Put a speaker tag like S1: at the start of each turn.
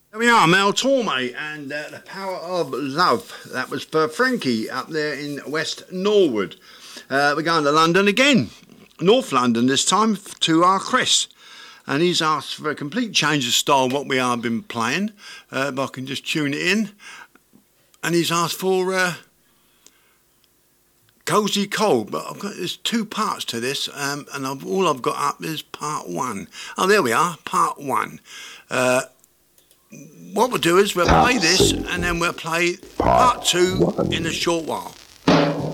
S1: There we are, Mel Torme and The Power of Love. That was for Frankie up there in West Norwood. We're going to London again, North London this time, to our Chris. And he's asked for a complete change of style, what we have been playing. If I can just tune it in. And he's asked for Cozy Cold. But there's two parts to this, and all I've got up is part one. Oh, there we are, part one. What we'll do is we'll play this and then we'll play part two in a short while.